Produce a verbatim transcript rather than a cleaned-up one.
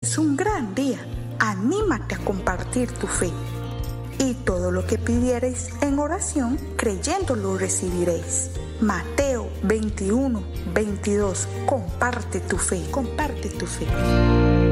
es un gran día. Anímate a compartir tu fe. Y todo lo que pidiereis en oración, creyendo lo recibiréis. Mateo veintiuno, veintidós. Comparte tu fe, comparte tu fe.